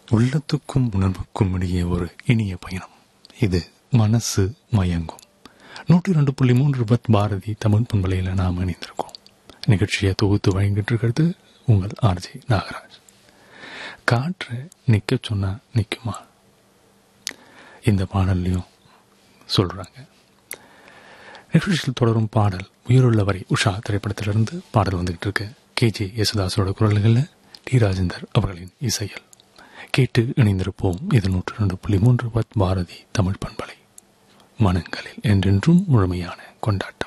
உள்ளத்துக்கும் உணர்வுக்கும் இடையே ஒரு இனிய பயணம். இது மனசு மயங்கும். 102.3 பாரதி தமிழ் பண்பலையில் நாம் இணைந்திருக்கோம். நிகழ்ச்சியை தொகுத்து வழங்கிட்டு இருக்கிறது உங்கள் ஆர்ஜி நாகராஜ். காற்று நிற்க சொன்னா நிற்குமா? இந்த பாடல்லையும் சொல்றாங்க. நிகழ்ச்சியில் தொடரும் பாடல் உயிருள்ளவரை உஷா திரைப்படத்திலிருந்து பாடல் வந்துகிட்டு இருக்கு. KJ யேசுதாஸோட குரல்களில் டி ராஜேந்தர் அவர்களின் இசையில் கேட்டு இணைந்திருப்போம். இது 102.3 பாரதி தமிழ் பண்பலை, மனங்களில் என்றென்றும் முழுமையான கொண்டாட்டம்.